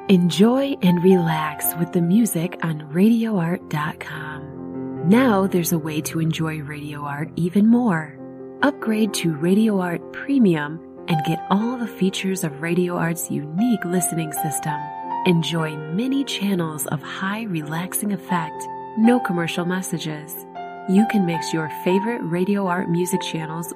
Enjoy and relax with the music on RadioArt.com. Now there's a way to enjoy Radio Art even more. Upgrade to Radio Art Premium and get all the features of Radio Art's unique listening system. Enjoy many channels of high relaxing effect, no commercial messages. You can mix your favorite Radio Art music channels